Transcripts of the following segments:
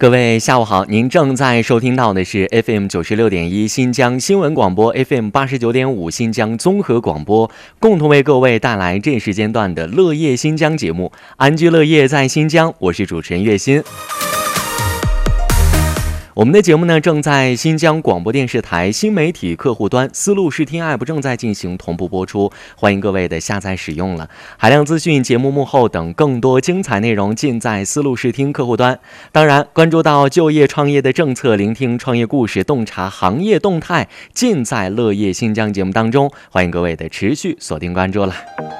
各位下午好，您正在收听到的是 FM 96.1新疆新闻广播， FM 89.5新疆综合广播，共同为各位带来这时间段的乐业新疆节目，安居乐业在新疆，我是主持人岳鑫。我们的节目呢，正在新疆广播电视台新媒体客户端丝路视听 App 正在进行同步播出，欢迎各位的下载使用了。海量资讯、节目幕后等更多精彩内容尽在丝路视听客户端。当然，关注到就业创业的政策，聆听创业故事，洞察行业动态，尽在乐业新疆节目当中。欢迎各位的持续锁定关注了。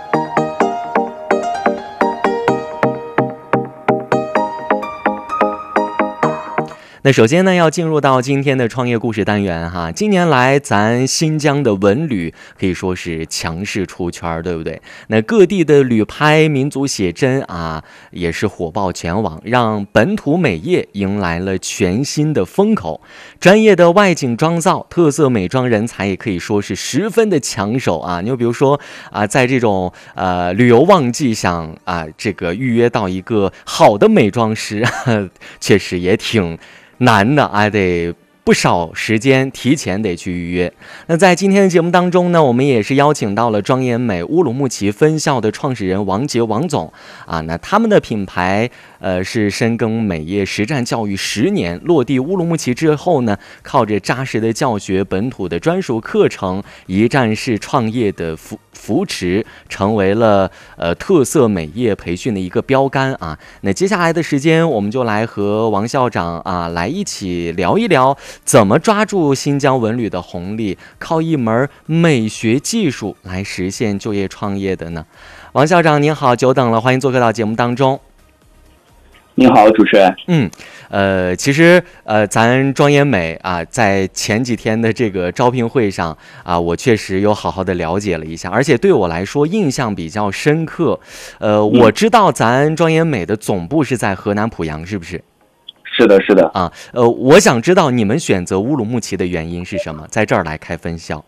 那首先呢，要进入到今天的创业故事单元哈。近年来，咱新疆的文旅可以说是强势出圈，对不对？那各地的旅拍、民族写真啊，也是火爆全网，让本土美业迎来了全新的风口。专业的外景妆造、特色美妆人才也可以说是十分的抢手啊。你就比如说啊，在这种旅游旺季想这个预约到一个好的美妆师，确实也挺难的啊，得不少时间提前得去预约。那在今天的节目当中呢，我们也是邀请到了庄严美乌鲁木齐分校的创始人王杰王总啊。那他们的品牌是深耕美业实战教育10年，落地乌鲁木齐之后呢，靠着扎实的教学、本土的专属课程、一站式创业的扶持，成为了特色美业培训的一个标杆啊。那接下来的时间，我们就来和王校长啊来一起聊一聊，怎么抓住新疆文旅的红利，靠一门美学技术来实现就业创业的呢？王校长您好，久等了，欢迎做客到节目当中。 您好，主持人。 其实咱庄严美啊，在前几天的这个招聘会上啊，我确实有好好的了解了一下，而且对我来说印象比较深刻。我知道咱庄严美的总部是在河南濮阳，是不是？ 是的，是的啊。我想知道你们选择乌鲁木齐的原因是什么，在这儿来开分校。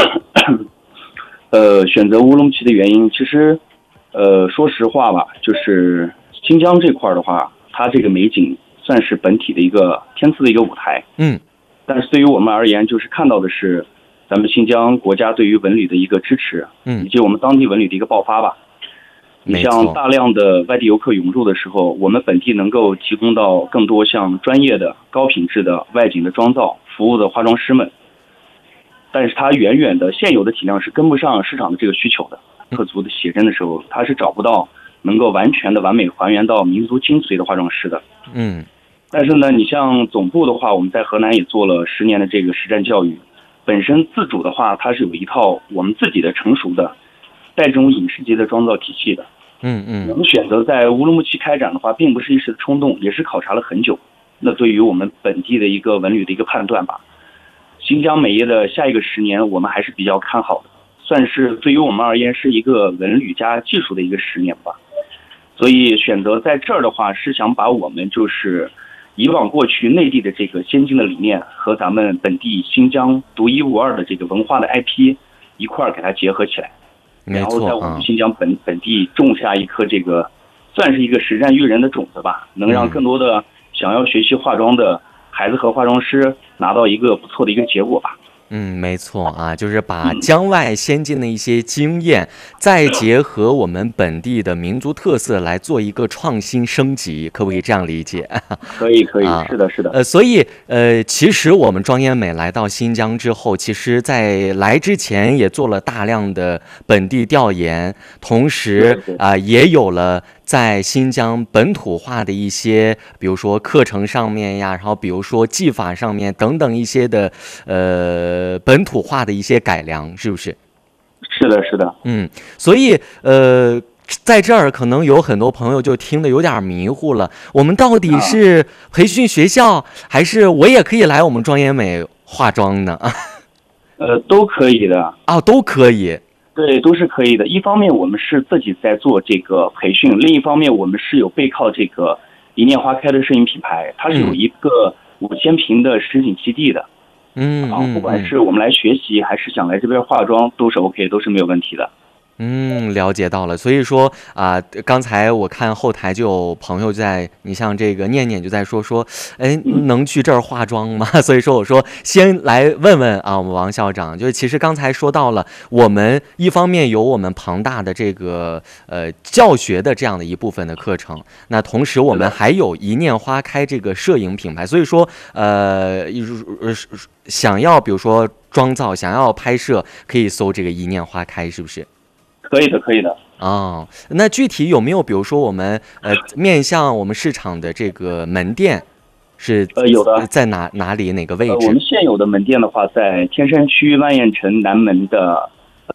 选择乌鲁木齐的原因，其实说实话吧，就是新疆这块的话，它这个美景算是本体的一个天赐的一个舞台，但是对于我们而言，就是看到的是咱们新疆国家对于文旅的一个支持，以及我们当地文旅的一个爆发吧。你像大量的外地游客涌入的时候，我们本地能够提供到更多像专业的、高品质的外景的妆造服务的化妆师们，但是它远远的现有的体量是跟不上市场的这个需求的。特族的写真的时候，它是找不到能够完全的完美还原到民族精髓的化妆师的。但是呢，你像总部的话，我们在河南也做了10年的这个实战教育，本身自主的话，它是有一套我们自己的成熟的带这种影视级的妆造体系的。我们选择在乌鲁木齐开展的话，并不是一时的冲动，也是考察了很久。那对于我们本地的一个文旅的一个判断吧，新疆美业的下一个10年，我们还是比较看好的，算是对于我们而言是一个文旅加技术的一个10年吧。所以选择在这儿的话，是想把我们就是以往过去内地的这个先进的理念和咱们本地新疆独一无二的这个文化的 IP 一块儿给它结合起来，然后在我们新疆本地种下一颗这个算是一个实战育人的种子吧，能让更多的想要学习化妆的孩子和化妆师拿到一个不错的一个结果吧。 没错啊，就是把疆外先进的一些经验，再结合我们本地的民族特色来做一个创新升级，可不可以这样理解？ 可以，是的，是的。 所以其实我们庄严美来到新疆之后，其实在来之前也做了大量的本地调研，同时也有了在新疆本土化的一些，比如说课程上面呀，然后比如说技法上面等等一些的本土化的一些改良，是不是？ 是的，是的。 所以在这儿可能有很多朋友就听得有点迷糊了，我们到底是培训学校，还是我也可以来我们庄严美化妆呢？ 都可以的。 都可以。 对，都是可以的。一方面我们是自己在做这个培训，另一方面我们是有背靠这个一念花开的摄影品牌，它是有一个5000平的实景基地的。不管是我们来学习还是想来这边化妆，都是 OK， 都是没有问题的。 了解到了。所以说啊，刚才我看后台就有朋友在，你像这个念念就在说，哎，能去这儿化妆吗？所以说我说先来问问啊，我们王校长，就是其实刚才说到了，我们一方面有我们庞大的这个教学的这样的一部分的课程，那同时我们还有一念花开这个摄影品牌，所以说想要比如说妆造，想要拍摄，可以搜这个一念花开，是不是？ 可以的，可以的。 哦，那具体有没有比如说我们面向我们市场的这个门店是有的， 在哪里哪个位置？ 我们现有的门店的话，在天山区万燕城南门的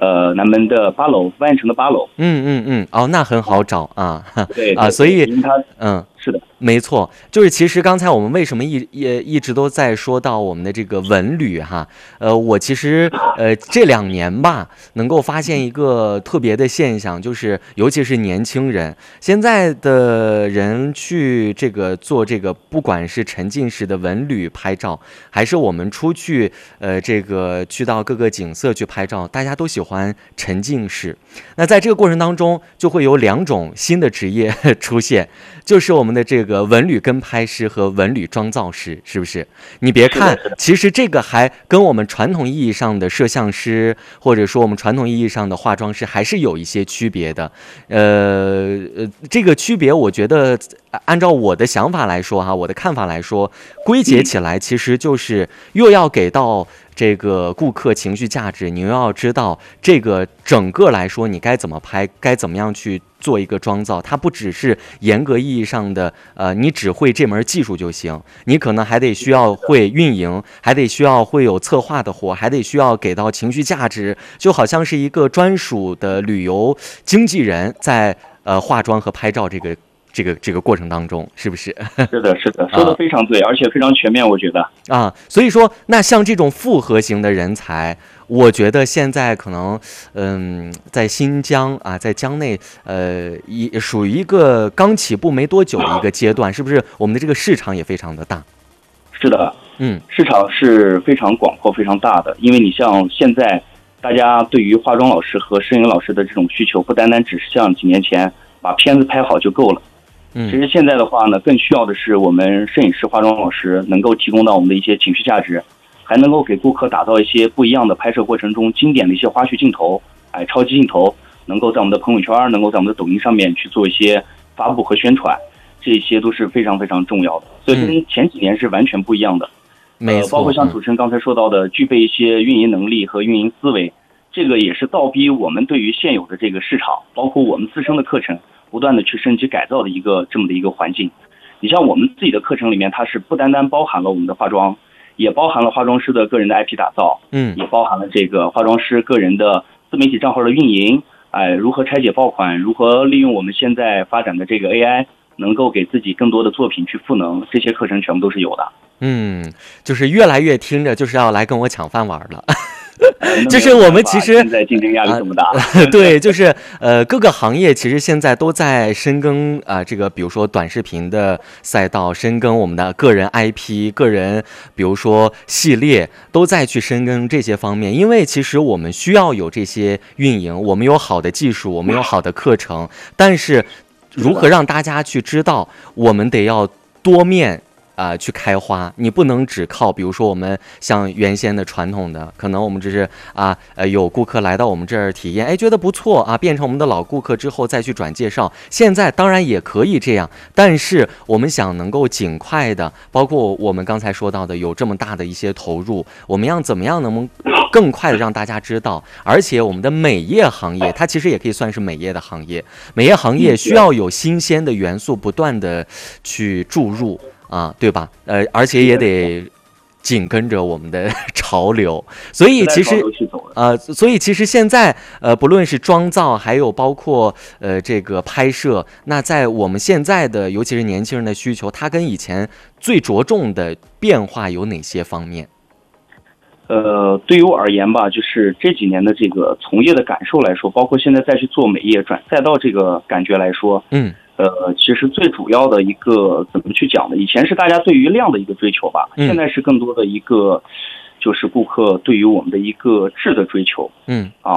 8楼，万燕城的8楼。 哦，那很好找啊。 对啊，所以是的， 没错，就是其实刚才我们为什么一直都在说到我们的这个文旅哈，我其实这2年吧，能够发现一个特别的现象，就是尤其是年轻人，现在的人去这个做这个，不管是沉浸式的文旅拍照，还是我们出去这个去到各个景色去拍照，大家都喜欢沉浸式。那在这个过程当中，就会有2种新的职业出现，就是我们的这个文旅跟拍师和文旅妆造师，是不是？你别看，其实这个还跟我们传统意义上的摄像师，或者说我们传统意义上的化妆师，还是有一些区别的。这个区别，我觉得按照我的想法来说哈，我的看法来说，归结起来其实就是又要给到这个顾客情绪价值，你又要知道这个整个来说你该怎么拍，该怎么样去做一个妆造，它不只是严格意义上的你只会这门技术就行，你可能还得需要会运营，还得需要会有策划的活，还得需要给到情绪价值，就好像是一个专属的旅游经纪人在化妆和拍照这个过程当中，是不是？ 是的，是的，说的非常对，而且非常全面，我觉得啊。所以说，那像这种复合型的人才，我觉得现在可能，在新疆啊，在疆内，也属于一个刚起步没多久的一个阶段，是不是？我们的这个市场也非常的大。 是的，市场是非常广阔、非常大的，因为你像现在大家对于化妆老师和摄影老师的这种需求，不单单只是像几年前把片子拍好就够了。其实现在的话呢，更需要的是我们摄影师、化妆老师能够提供到我们的一些情绪价值，还能够给顾客打造一些不一样的拍摄过程中经典的一些花絮镜头，超级镜头，能够在我们的朋友圈，能够在我们的抖音上面去做一些发布和宣传，这些都是非常非常重要的。所以跟前几年是完全不一样的。 没错， 包括像主持人刚才说到的，具备一些运营能力和运营思维，这个也是倒逼我们对于现有的这个市场，包括我们自身的课程，不断的去升级改造的这么的一个环境。你像我们自己的课程里面，它是不单单包含了我们的化妆，也包含了化妆师的个人的 IP 打造，也包含了这个化妆师个人的自媒体账号的运营，如何拆解爆款，如何利用我们现在发展的这个 AI，能够给自己更多的作品去赋能，这些课程全部都是有的。 就是越来越听着就是要来跟我抢饭碗了。就是我们其实现在竞争压力这么大， 对，就是各个行业其实现在都在深耕这个比如说短视频的赛道，深耕我们的个人 IP、个人比如说系列，都在去深耕这些方面。因为其实我们需要有这些运营，我们有好的技术，我们有好的课程，但是如何让大家去知道，我们得要多面去开花，你不能只靠，比如说我们像原先的传统的，可能我们只是有顾客来到我们这儿体验，觉得不错变成我们的老顾客之后再去转介绍。现在当然也可以这样，但是我们想能够尽快的，包括我们刚才说到的有这么大的一些投入，我们要怎么样能更快的让大家知道？而且我们的美业行业，它其实也可以算是美业的行业，美业行业需要有新鲜的元素不断的去注入。对吧？而且也得紧跟着我们的潮流，所以其实现在不论是妆造，还有包括这个拍摄，那在我们现在的尤其是年轻人的需求，它跟以前最着重的变化有哪些方面？ 对于我而言吧，就是这几年的这个从业的感受来说，包括现在再去做美业转赛道这个感觉来说，其实最主要的一个怎么去讲呢？以前是大家对于量的一个追求吧，现在是更多的一个就是顾客对于我们的一个质的追求。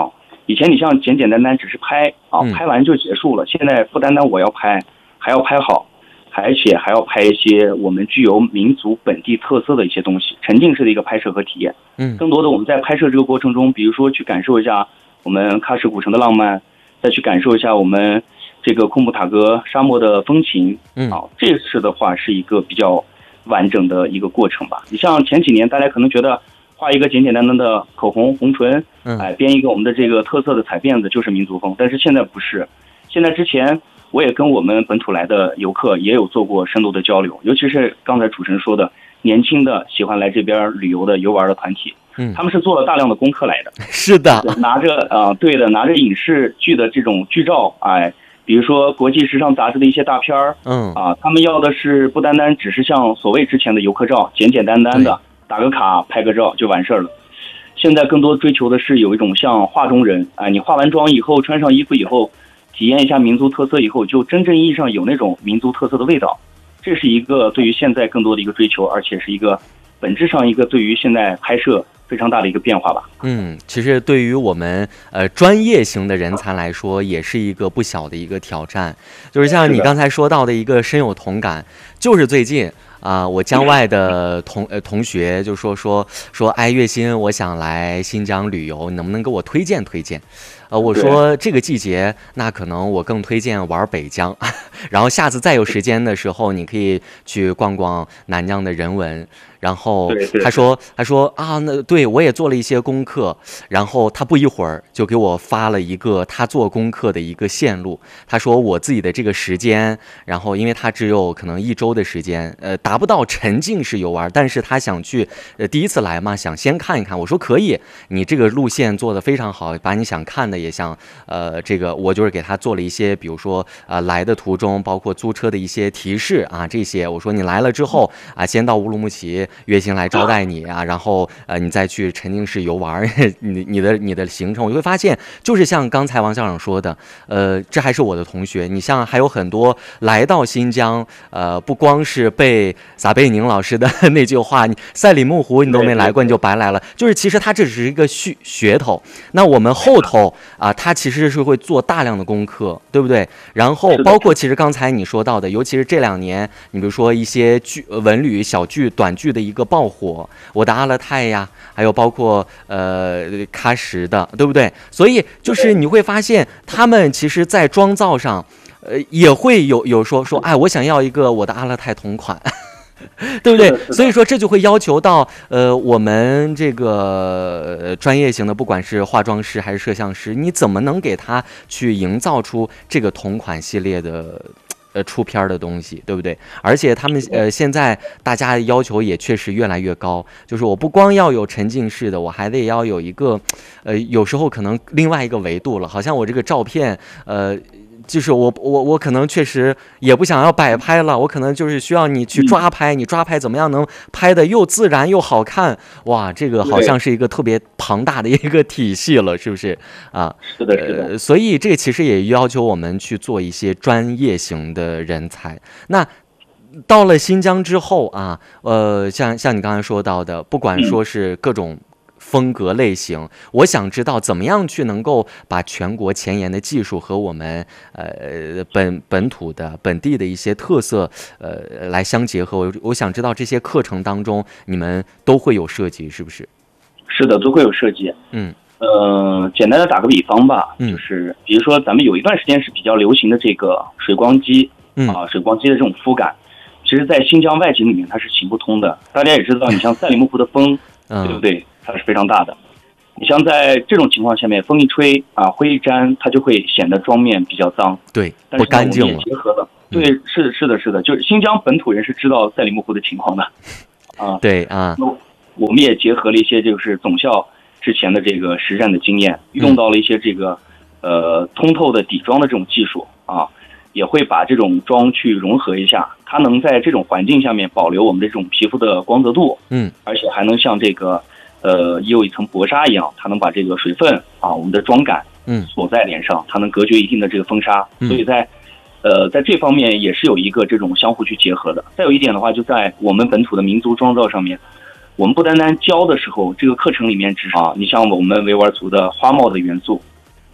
以前你像简简单单只是拍啊，拍完就结束了，现在不单单我要拍，还要拍好，而且还要拍一些我们具有民族本地特色的一些东西，沉浸式的一个拍摄和体验。更多的我们在拍摄这个过程中，比如说去感受一下我们喀什古城的浪漫，再去感受一下我们这个库木塔格沙漠的风情。这次的话是一个比较完整的一个过程吧。你像前几年大家可能觉得画一个简简单单的口红红唇，编一个我们的这个特色的彩辫子就是民族风，但是现在不是。现在之前我也跟我们本土来的游客也有做过深度的交流，尤其是刚才主持人说的年轻的喜欢来这边旅游的游玩的团体，他们是做了大量的功课来的。 是的， 拿着拿着影视剧的这种剧照，比如说国际时尚杂志的一些大片儿，他们要的是不单单只是像所谓之前的游客照，简简单单的打个卡拍个照就完事儿了。现在更多追求的是有一种像画中人，你化完妆以后穿上衣服以后体验一下民族特色以后，就真正意义上有那种民族特色的味道。这是一个对于现在更多的一个追求，而且是一个本质上一个对于现在拍摄非常大的一个变化吧。 其实对于我们专业型的人才来说，也是一个不小的一个挑战。就是像你刚才说到的一个深有同感，就是最近我江外的同学就说，哎，月薪我想来新疆旅游，你能不能给我推荐推荐？我说这个季节，那可能我更推荐玩北疆，然后下次再有时间的时候，你可以去逛逛南疆的人文。然后他说那对我也做了一些功课，然后他不一会儿就给我发了一个他做功课的一个线路。他说我自己的这个时间，然后因为他只有可能1周的时间，达不到沉浸式游玩，但是他想去第一次来嘛，想先看一看。我说可以，你这个路线做得非常好，把你想看的也想这个我就是给他做了一些，比如说来的途中包括租车的一些提示这些。我说你来了之后先到乌鲁木齐，月薪来招待你然后你再去沉浸式游玩你的行程，我就会发现就是像刚才王校长说的，这还是我的同学。你像还有很多来到新疆，不光是被撒贝宁老师的那句话，你赛里木湖你都没来过你就白来了，就是其实他这只是一个噱头。那我们后头他其实是会做大量的功课，对不对？然后包括其实刚才你说到的，尤其是这2年，你比如说一些文旅小剧短剧的一个爆火，我的阿勒泰呀，还有包括喀什的，对不对？所以就是你会发现他们其实在妆造上也会有说哎，我想要一个我的阿勒泰同款对不对？所以说这就会要求到我们这个专业型的，不管是化妆师还是摄像师，你怎么能给他去营造出这个同款系列的出片的东西，对不对？而且他们现在大家要求也确实越来越高，就是我不光要有沉浸式的，我还得要有一个有时候可能另外一个维度了，好像我这个照片就是我可能确实也不想要摆拍了，我可能就是需要你去抓拍，你抓拍怎么样能拍的又自然又好看？哇，这个好像是一个特别庞大的一个体系了，是不是是的。 所以这个其实也要求我们去做一些专业型的人才。那到了新疆之后像你刚才说到的，不管说是各种风格类型，我想知道怎么样去能够把全国前沿的技术和我们本土的本地的一些特色来相结合。我想知道这些课程当中你们都会有设计，是不是？ 是的，都会有设计。简单的打个比方吧，就是比如说咱们有一段时间是比较流行的这个水光肌水光肌的这种肤感，其实在新疆外景里面它是行不通的。大家也知道，你像赛里木湖的风对不对？它是非常大的。你像在这种情况下面，风一吹灰一沾，它就会显得妆面比较脏， 对， 不干净了。 但是我们也结合了，对，是的，就是新疆本土人是知道赛里木湖的情况的对我们也结合了一些就是总校之前的这个实战的经验，用到了一些这个通透的底妆的这种技术也会把这种妆去融合一下，它能在这种环境下面保留我们的这种皮肤的光泽度，而且还能像这个有一层薄纱一样，它能把这个水分我们的妆感锁在脸上，它能隔绝一定的这个风沙，所以在这方面也是有一个这种相互去结合的。再有一点的话，就在我们本土的民族妆造上面，我们不单单教的时候，这个课程里面只是你像我们维吾尔族的花帽的元素，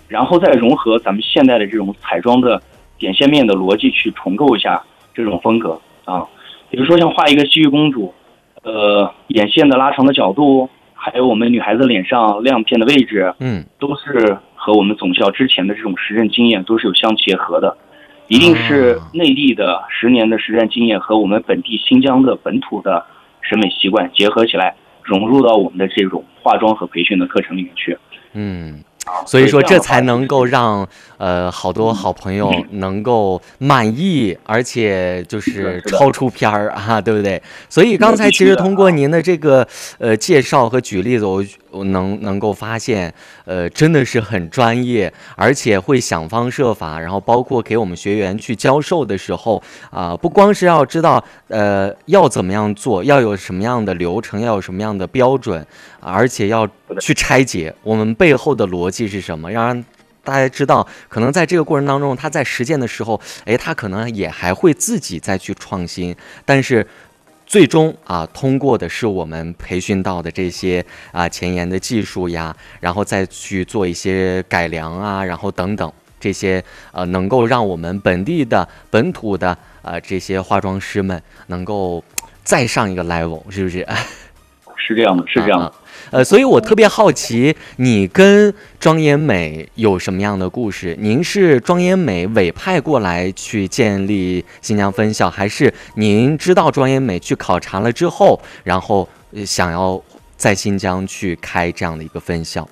然后再融合咱们现代的这种彩妆的点线面的逻辑去重构一下这种风格啊。比如说像画一个西域公主，眼线的拉长的角度，还有我们女孩子脸上亮片的位置，都是和我们总校之前的这种实战经验都是有相结合的，一定是内地的10年的实战经验和我们本地新疆的本土的审美习惯结合起来，融入到我们的这种化妆和培训的课程里面去。 所以说这才能够让好多好朋友能够满意，而且就是超出片儿啊，对不对？所以刚才其实通过您的这个介绍和举例子，我能够发现，真的是很专业，而且会想方设法，然后包括给我们学员去教授的时候不光是要知道要怎么样做，要有什么样的流程，要有什么样的标准，而且要去拆解我们背后的逻辑是什么，让大家知道，可能在这个过程当中，他在实践的时候，他可能也还会自己再去创新，但是最终通过的是我们培训到的这些前沿的技术呀，然后再去做一些改良然后等等这些能够让我们本地的本土的这些化妆师们能够再上一个 level， 是不是？ 是这样的，是这样的。 所以我特别好奇，你跟庄妍美有什么样的故事？您是庄妍美委派过来去建立新疆分校，还是您知道庄妍美去考察了之后，然后想要在新疆去开这样的一个分校？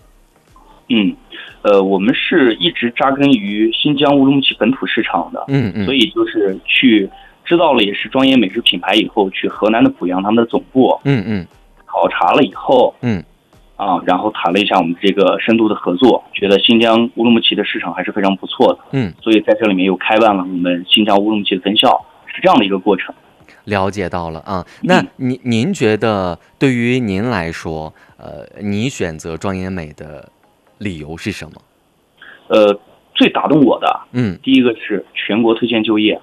我们是一直扎根于新疆乌鲁木齐本土市场的，所以就是去知道了也是庄妍美这个品牌以后，去河南的濮阳他们的总部，考察了以后，然后谈了一下我们这个深度的合作，觉得新疆乌鲁木齐的市场还是非常不错的，所以在这里面又开办了我们新疆乌鲁木齐的分校，是这样的一个过程。 了解到了啊，那您觉得对于您来说，你选择庄妍美的理由是什么？ 最打动我的，第一个是全国推荐就业。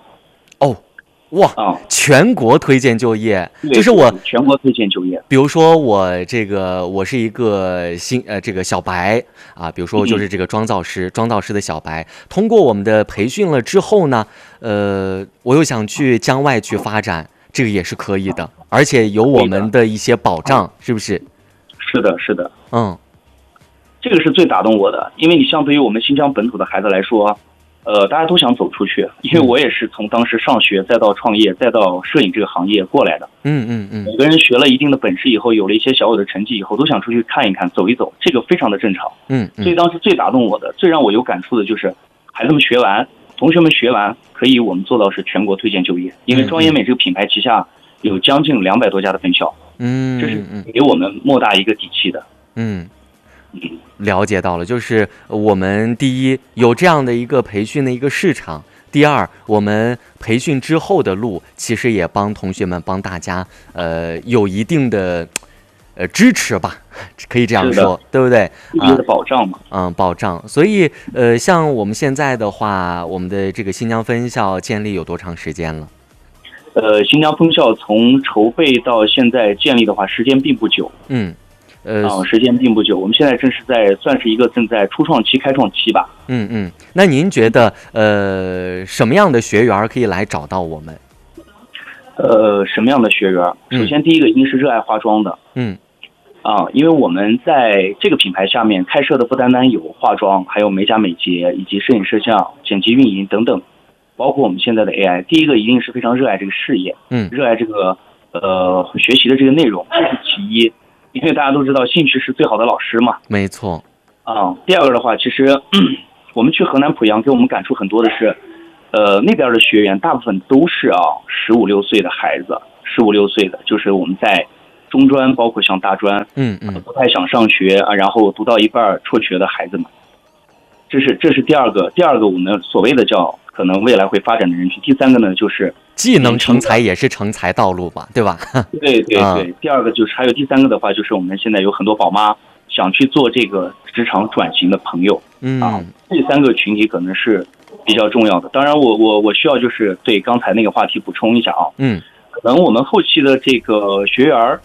全国推荐就业， 就是我全国推荐就业。 比如说我是一个这个小白比如说就是这个妆造师的小白，通过我们的培训了之后呢，我又想去疆外去发展，这个也是可以的，而且有我们的一些保障，是不是？ 是的，是的，这个是最打动我的，因为你相对于我们新疆本土的孩子来说。大家都想走出去，因为我也是从当时上学，再到创业，再到摄影这个行业过来的。每个人学了一定的本事以后，有了一些小有的成绩以后，都想出去看一看、走一走，这个非常的正常。所以当时最打动我的、最让我有感触的就是，孩子们学完，同学们学完，可以我们做到是全国推荐就业，因为庄妍美这个品牌旗下有将近200多家的分校，这是给我们莫大一个底气的。 了解到了，就是我们第一有这样的一个培训的一个市场，第二我们培训之后的路其实也帮同学们帮大家有一定的支持吧，可以这样说，对不对？ 一定的保障嘛。 保障。所以像我们现在的话，我们的这个新疆分校建立有多长时间了？ 新疆分校从筹备到现在建立的话，时间并不久。时间并不久，我们现在正是算是一个正在初创期、开创期吧。 那您觉得什么样的学员可以来找到我们？ 什么样的学员？首先第一个一定是热爱化妆的。因为我们在这个品牌下面开设的不单单有化妆，还有美甲美睫以及摄影摄像、剪辑运营等等，包括我们现在的 AI。第一个一定是非常热爱这个事业，热爱这个学习的这个内容，这是其一。因为大家都知道兴趣是最好的老师嘛。 没错。 第二个的话，其实我们去河南濮阳给我们感触很多的是，那边的学员大部分都是15、16岁的孩子，15、16岁的，就是我们在中专，包括像大专，不太想上学然后读到一半辍学的孩子们，这是第二个。第二个我们所谓的叫可能未来会发展的人群。第三个呢，就是既能成才也是成才道路吧，对吧？ 对。第二个就是还有第三个的话，就是我们现在有很多宝妈想去做这个职场转型的朋友，这三个群体可能是比较重要的。当然我需要就是对刚才那个话题补充一下可能我们后期的这个学员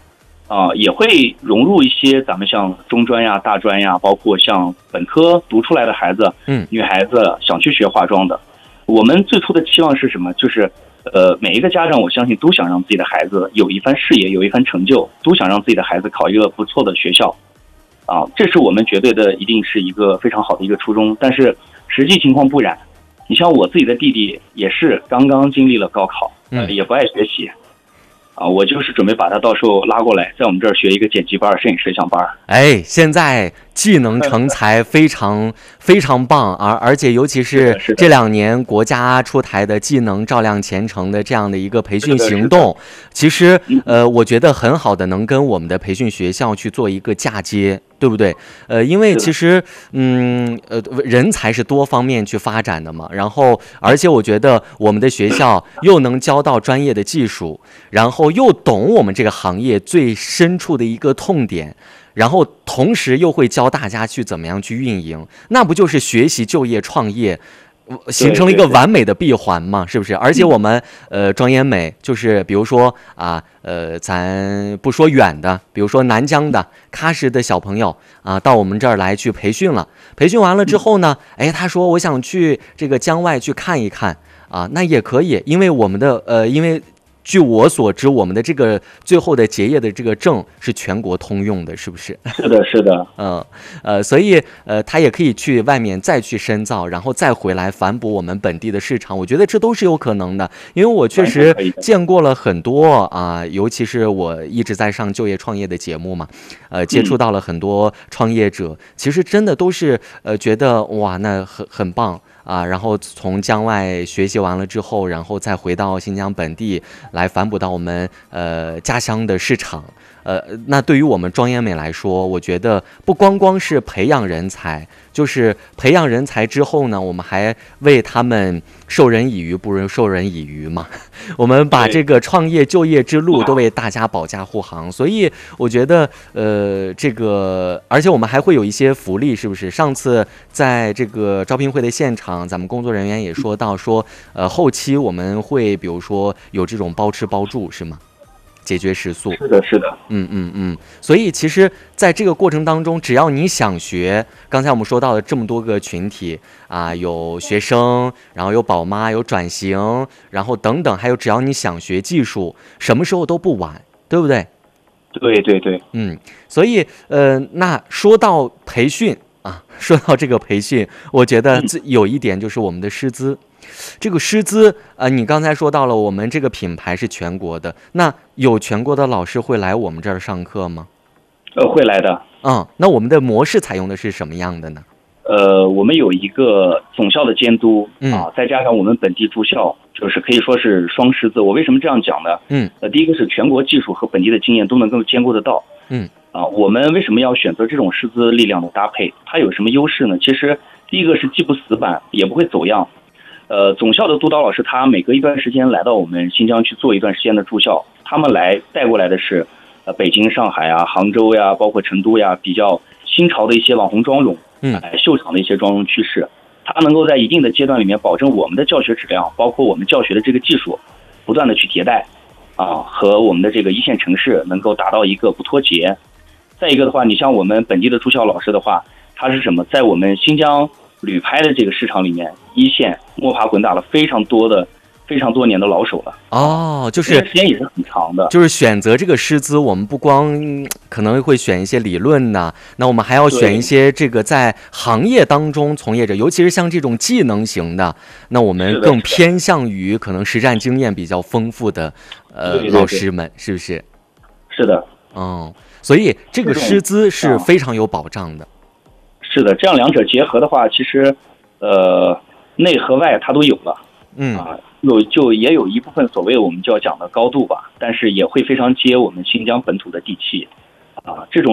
也会融入一些咱们像中专呀、大专呀，包括像本科读出来的孩子，女孩子想去学化妆的。我们最初的期望是什么？就是每一个家长，我相信都想让自己的孩子有一番事业，有一番成就，都想让自己的孩子考一个不错的学校，这是我们绝对的，一定是一个非常好的一个初衷。但是实际情况不然，你像我自己的弟弟也是刚刚经历了高考，也不爱学习。我就是准备把他到时候拉过来，在我们这儿学一个剪辑班、摄影摄像班。 哎，现在技能成才非常非常棒，而且尤其是这2年国家出台的技能照亮前程的这样的一个培训行动，其实我觉得很好的能跟我们的培训学校去做一个嫁接，对不对？因为其实人才是多方面去发展的嘛，然后而且我觉得我们的学校又能教到专业的技术，然后又懂我们这个行业最深处的一个痛点，然后同时又会教大家去怎么样去运营，那不就是学习、就业、创业形成了一个完美的闭环嘛，是不是？而且我们庄研美就是比如说咱不说远的，比如说南疆的喀什的小朋友到我们这儿来去培训了，培训完了之后呢，他说我想去这个疆外去看一看那也可以，因为我们的因为据我所知，我们的这个最后的结业的这个证是全国通用的，是不是？ 是的，是的。 所以他也可以去外面再去深造，然后再回来反哺我们本地的市场。我觉得这都是有可能的，因为我确实见过了很多尤其是我一直在上就业创业的节目嘛，接触到了很多创业者，其实真的都是觉得哇，那很棒。然后从疆外学习完了之后，然后再回到新疆本地来反哺到我们家乡的市场。那对于我们庄研美来说，我觉得不光光是培养人才，就是培养人才之后呢，我们还为他们授人以鱼不如授人以渔嘛。我们把这个创业就业之路都为大家保驾护航，所以我觉得这个，而且我们还会有一些福利，是不是？上次在这个招聘会的现场，咱们工作人员也说到说，后期我们会比如说有这种包吃包住，是吗？解决食宿。 是的，是的。 所以其实在这个过程当中，只要你想学，刚才我们说到的这么多个群体有学生，然后有宝妈，有转型，然后等等，还有只要你想学技术，什么时候都不晚，对不对？ 对对对。 所以那说到培训说到这个培训，我觉得有一点就是我们的师资。这个师资你刚才说到了，我们这个品牌是全国的，那有全国的老师会来我们这儿上课吗？ 会来的。 那我们的模式采用的是什么样的呢？ 我们有一个总校的监督再加上我们本地驻校，就是可以说是双师资。我为什么这样讲呢？第一个是全国技术和本地的经验都能够兼顾得到。我们为什么要选择这种师资力量的搭配？它有什么优势呢？其实第一个是既不死板，也不会走样。总校的督导老师他每隔一段时间来到我们新疆去做一段时间的驻校，他们来带过来的是北京、上海杭州呀，包括成都呀，比较新潮的一些网红妆容，秀场的一些妆容趋势，它能够在一定的阶段里面保证我们的教学质量，包括我们教学的这个技术不断的去迭代和我们的这个一线城市能够达到一个不脱节。再一个的话，你像我们本地的驻校老师的话，他是什么？在我们新疆旅拍的这个市场里面，一线摸爬滚打了非常多年的老手了。 就是时间也是很长的。 就是选择这个师资，我们不光可能会选一些理论那我们还要选一些这个在行业当中从业者，尤其是像这种技能型的，那我们更偏向于可能实战经验比较丰富的老师们，是不是？ 是的。 所以这个师资是非常有保障的。 是的，这样两者结合的话，其实内和外它都有了。就也有一部分所谓我们就要讲的高度吧，但是也会非常接我们新疆本土的地气这种